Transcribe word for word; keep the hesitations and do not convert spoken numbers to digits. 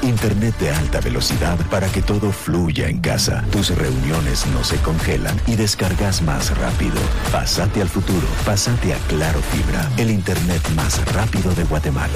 Internet de alta velocidad para que todo fluya en casa. Tus reuniones no se congelan y descargas más rápido. Pásate al futuro. Pásate a Claro Fibra, el Internet más rápido de Guatemala.